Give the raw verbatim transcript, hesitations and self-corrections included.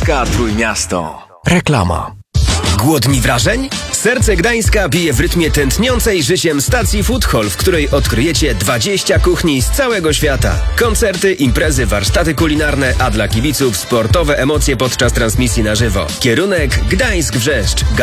Gdańska Trójmiasto. Reklama. Głodni wrażeń? Serce Gdańska bije w rytmie tętniącej życiem stacji Food Hall, w której odkryjecie dwadzieścia kuchni z całego świata. Koncerty, imprezy, warsztaty kulinarne, a dla kibiców sportowe emocje podczas transmisji na żywo. Kierunek Gdańsk-Wrzeszcz.